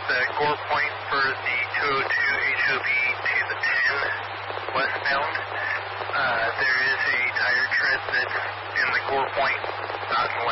the Gore Point for the 202 HOV to the 10 westbound. There is a tire tread that's in the Gore Point, not in